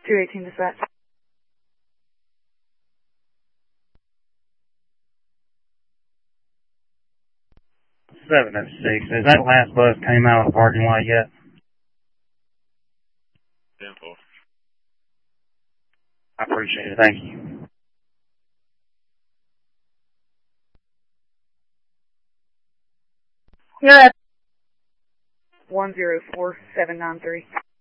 218 dispatch. 706. Has that last bus came out of the parking lot yet? 10-4. I appreciate it. Thank you. You're at 104793.